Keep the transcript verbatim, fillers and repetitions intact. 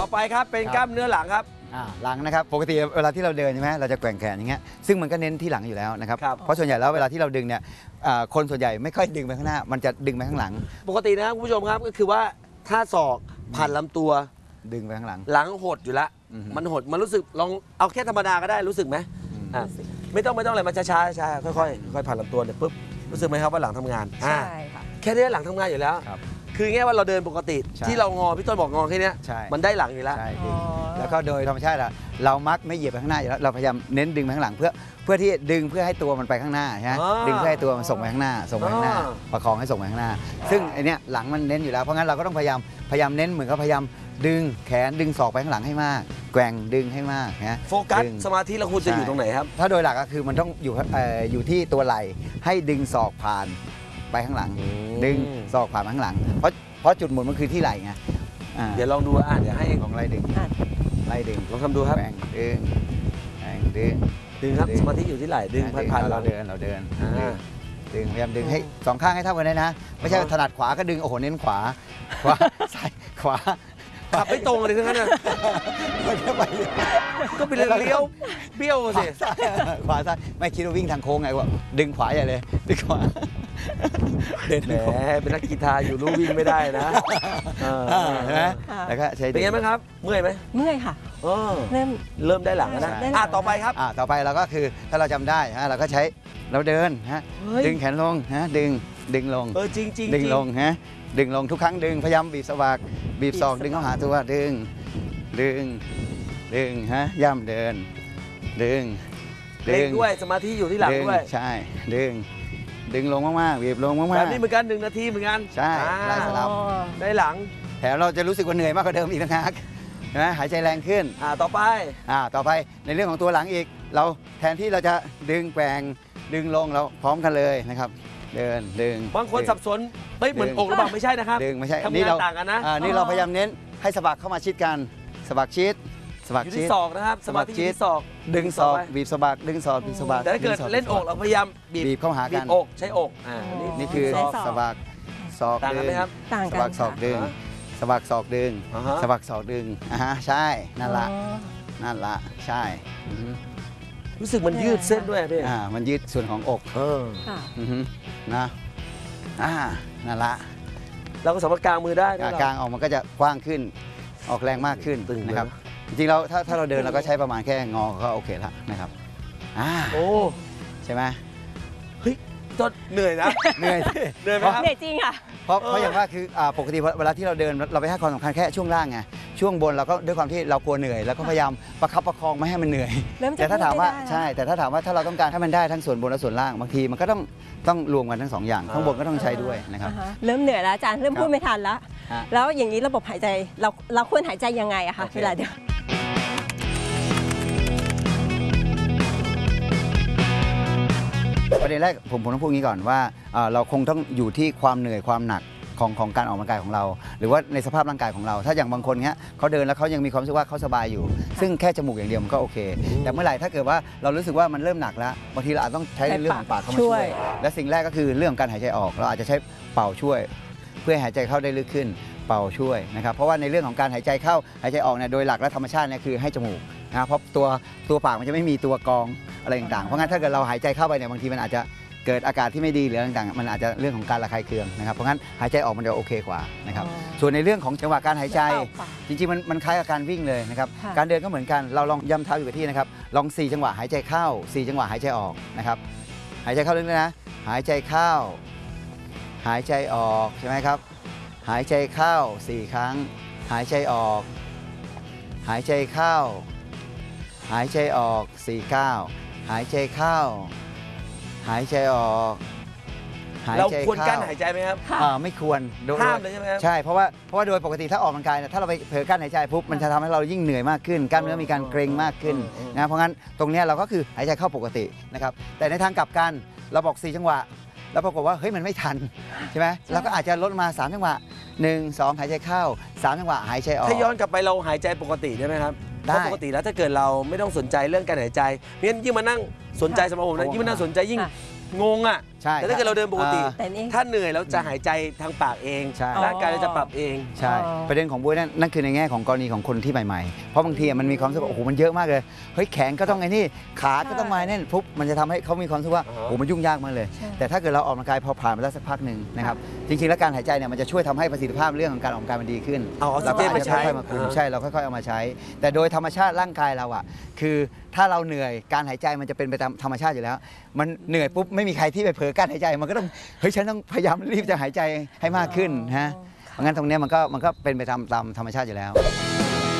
อไปครับเป็นกล้ามเนื้อหลังครับหลังนะครับปกติเวลาที่เราเดินใช่ไหมเราจะแกว่งแขนอย่างเงี้ยซึ่งมันก็เน้นที่หลังอยู่แล้วนะครับเพราะส่วนใหญ่แล้วเวลาที่เราดึงเนี่ยคนส่วนใหญ่ไม่ค่อยดึงไปข้างหน้ามันจะดึงไปข้างหลังปกตินะครับคุณผู้ชมครับก็คือว่าถ้าศอกผ่านลำตัวดึงไปข้างหลังหลังหดอยู่แล้วมันหดมันรู้สึกลองเอาแค่ธรรมดาก็ได้รู้สึกไหมไม่ต้องไม่ต้องอะไรมาช้าช้าช้าค่อยๆค่อยๆผ่านลำตัวเนี่ยปุ๊บรู้สึกไหมครับว่าหลังทำงานใช่ค่ะแค่นี้หลังทำงานอยู่แล้วคือง่ายว่าเราเดินปกติที่เรางอพี่ต้นบอกงอแค่นี้มันได้หลังอยู่แล้วแล้วก็โดยธรรมชาติเรามักไม่เหยียบไปข้างหน้าอยู่แล้วเราพยายามเน้นดึงไปข้างหลังเพื่อเพื่อที่ดึงเพื่อให้ตัวมันไปข้างหน้าใช่ไหมดึงเพื่อให้ตัวมันส่งไปข้างหน้าส่งไปข้างหน้าประคองให้ส่งไปข้างหน้าซึ่งไอเนี้ยหลังมันเน้นอยู่แล้วเพราะงั้นเราก็ต้องพยายามพยายามเน้นเหมือนกับพยายามดึงแขนดึงศอกไปข้างหลังให้มากแกว่งดึงให้มากนะโฟกัสสมาธิเราควรจะอยู่ตรงไหนครับถ้าโดยหลักก็คือมันต้องอยู่อยู่ที่ตัวไหล่ให้ดึงศอกผ่านไปข้างหลังดึงศอกผ่านข้างหลังเพราะเพราะจุดหมุนมันคือที่ไหล่ไงเดี๋ยวลองดูอ่ะเดี๋ยวให้ของไล่ดึงไล่ดึงลองทำดูครับแบ่งดึงแบ่งดึงดึงครับสมาธิอยู่ที่ไหล่ดึงผ่านเราเดินเราเดินดึงพยายามดึงให้สองข้างให้เท่ากันเลยนะไม่ใช่ถนัดขวาก็ดึงโอ้โหเน้นขวาขวาซ้ายขวาขับไม่ตรงเลยทั้งนั้นนะก็เป็นเลี้ยวเบี้ยวสิขวาซ้ายไม่คิดว่าวิ่งทางโค้งไงวะดึงขวาใหญ่เลยดึงขวาเด่นแหมเป็นนักกีฬาอยู่รู้วิ่งไม่ได้นะนะแล้วก็ใช้เป็นไงบ้างครับเมื่อยไหมเมื่อยค่ะเริ่มเริ่มได้หลังแล้วนะอ่ะต่อไปครับอ่ะต่อไปเราก็คือถ้าเราจำได้ฮะเราก็ใช้เราเดินฮะดึงแขนลงฮะดึงดึงลงเออจริงจริงดึงลงฮะดึงลงทุกครั้งดึงพยายามบีบสะบักบีบศอกดึงเข้าหาตัวดึงดึงดึงฮะย่ำเดินดึงดึงด้วยสมาธิอยู่ที่หลังด้วยใช่ดึงดึงลงมากๆบีบลงมากๆแบบนี้เหมือนกันหนึ่งนาทีเหมือนกันใช่ไล่สลับได้หลังแถมเราจะรู้สึกว่าเหนื่อยมากกว่าเดิมอีกนะนะหายใจแรงขึ้นอ่าต่อไปอ่าต่อไปในเรื่องของตัวหลังอีกเราแทนที่เราจะดึงแกว่งดึงลงเราพร้อมกันเลยนะครับเดินดึงบางคนสับสนเฮ้ยเหมือนอกหรือเปล่าไม่ใช่นะครับดึงไม่ใช่นี่เราต่างกันนะนี่เราพยายามเน้นให้สะบักเข้ามาชิดกันสะบักชิดสะบักชิดศอกนะครับสะบักชิดศอกดึงศอกบีบสะบักดึงศอกบีบสะบักแต่ถ้าเกิดเล่นอกเราพยายามบีบเข้าหากันบีบอกใช้อกอ่านี่คือสะบักศอกดึงครับสะบักศอกดึงสะบักศอกดึงสะบักศอกดึงอ่าฮะใช่นั่นละนั่นละใช่รู้สึกมันยืดเส้นด้วยพี่อ่ามันยืดส่วนของอกเออนะอ่านั่นละเราก็สามารถกางมือได้กางออกมันก็จะกว้างขึ้นออกแรงมากขึ้นนะครับจริงๆเราถ้าถ้าเราเดินเราก็ใช้ประมาณแค่งอก็โอเคแล้วนะครับอ่าโอ้ใช่ไหมเฮ้ยจนเหนื่อยนะเหนื่อยเหนื่อยไหมครับเหนื่อยจริงค่ะเพราะเพราะอย่างว่าคือปกติเวลาที่เราเดินเราไปให้ความสำคัญแค่ช่วงล่างไงช่วงบนเราก็ด้วยความที่เรากลัวเหนื่อยแล้วก็พยายามประคับประคองไม่ให้มันเหนื่อยแต่ถ้าถามว่าใช่แต่ถ้าถามว่าถ้าเราต้องการให้มันได้ทั้งส่วนบนและส่วนล่างบางทีมันก็ต้องต้องรวมกันทั้งสองอย่างข้างบนก็ต้องใช้ด้วยนะครับเริ่มเหนื่อยแล้วอาจารย์เริ่มพูดไม่ทันแล้วแล้วอย่างนี้ระบบหายใจเราเราควรหายใจยังไงอะคะเวลาเดินประเด็นแรกผมผมต้องพูดงี้ก่อนว่าเราคงต้องอยู่ที่ความเหนื่อยความหนักของของการออกกำลังกายของเราหรือว่าในสภาพร่างกายของเราถ้าอย่างบางคนเนี้ยเขาเดินแล้วเขายังมีความรู้สึกว่าเขาสบายอยู่ซึ่งแค่จมูกอย่างเดียวมันก็โอเคแต่เมื่อไหร่ถ้าเกิดว่าเรารู้สึกว่ามันเริ่มหนักแล้วบางทีเราอาจต้องใช้เรื่องของปากเข้ามาช่วยและสิ่งแรกก็คือเรื่องการหายใจออกเราอาจจะใช้เป่าช่วยเพื่อหายใจเข้าได้ลึกขึ้นเป่าช่วยนะครับเพราะว่าในเรื่องของการหายใจเข้าหายใจออกเนี่ยโดยหลักและธรรมชาติเนี่ยคือให้จมูกนะเพราะตัวตัวปากมันจะไม่มีตัวกรองอะไรต่างๆเพราะงั้นถ้าเกิดเราหายใจเข้าไปเนี่ยบางทีมันอาจจะเกิดอากาศที่ไม่ดีหรือต่างๆมันอาจจะเรื่องของการระคายเคืองนะครับเพราะงั้นหายใจออกมันจะโอเคกว่านะครับส่วนในเรื่องของจังหวะการหายใจจริงๆมันมันคล้ายกับการวิ่งเลยนะครับการเดินก็เหมือนกันเราลองย่ำเท้าอยู่กับที่นะครับลองสี่จังหวะหายใจเข้าสี่จังหวะหายใจออกนะครับหายใจเข้าลึกๆนะหายใจเข้าหายใจออกใช่ไหมครับหายใจเข้าสี่ครั้งหายใจออกหายใจเข้าหายใจออกสี่เก้าหายใจเข้าหายใจออกเราควรกั้นหายใจไหมครับอ่าไม่ควรห้ามเลยใช่ไหมครับใช่เพราะว่าเพราะว่าโดยปกติถ้าออกกำลังกายเนี่ยถ้าเราไปเผลอกั้นหายใจปุ๊บมันจะทำให้เรายิ่งเหนื่อยมากขึ้นกล้ามเนื้อมีการเกร็งมากขึ้นนะเพราะงั้นตรงนี้เราก็คือหายใจเข้าปกตินะครับแต่ในทางกลับกันเราบอกสี่จังหวะแล้วปรากฏว่าเฮ้ยมันไม่ทันใช่ไหมเราก็อาจจะลดมาสามจังหวะหนึ่งสองหายใจเข้าสามจังหวะหายใจออกถ้าย้อนกลับไปเราหายใจปกติได้ไหมครับเพราะปกติแล้วถ้าเกิดเราไม่ต้องสนใจเรื่องการหายใจเพราะฉะนั้นยิ่งมานั่งสนใจสำหรับผมนะยิ่งมานั่งสนใจยิ่งงงอ่ะใช่แต่ถ้าเกิดเราเดินปกติอ่าแต่นี่ถ้าเหนื่อยเราจะหายใจทางปากเองใช่ร่างกายเราจะปรับเองใช่อ๋อประเด็นของบุ้ยนั่นนั่นคือในแง่ของกรณีของคนที่ใหม่ๆ เพราะบางทีอะมันมีความรู้สึกว่าโอ้โหมันเยอะมากเลยเฮ้ยแขนก็ต้องไอ้นี่ขาก็ต้องมาเนี่ยปุ๊บมันจะทำให้เขามีความรู้สึกว่าอ่าฮะโอ้โหมันยุ่งยากมากเลยใช่แต่ถ้าเกิดเราออกกำลังกายพอผ่านไปแล้วสักพักหนึ่งนะครับจริงๆแล้วการหายใจเนี่ยมันจะช่วยทำให้ประสิทธิภาพเรื่องของการออกกำลังกายมันดีขึ้นเอาออกซิเราเจก็นอาไปจจะใช้ค่อยๆมาคุมอ่าใช่เราค่อยๆเอามาใช้ แต่โดยธรรมชาติร่างกายเราอ่ะคือถ้าเราเหนื่อยการหายใจมันจะเป็นไปตามธรรมชาติอยู่แล้ว มันเหนื่อยปุ๊บไม่มีใครที่ไปเผลอการหายใจมันก็ต้องเฮ้ยฉันต้องพยายามรีบจะหายใจให้มากขึ้นฮะเพราะงั้นตรงเนี้ยมันก็มันก็เป็นไปตามตามธรรมชาติอยู่แล้วค